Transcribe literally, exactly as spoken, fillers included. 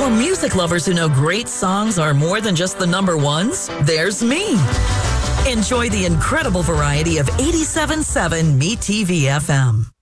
For music lovers who know great songs are more than just the number ones, there's me. Enjoy the incredible variety of eighty-seven point seven Me T V F M.